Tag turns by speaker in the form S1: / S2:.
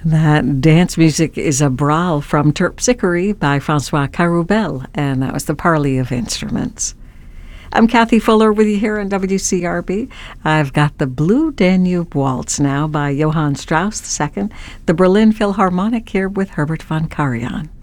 S1: That dance music is a brawl from Terpsichore by Francois Caroubel, and that was the Parley of Instruments. I'm Kathy Fuller with you here on WCRB. I've got the Blue Danube Waltz now by Johann Strauss II, the Berlin Philharmonic here with Herbert von Karajan.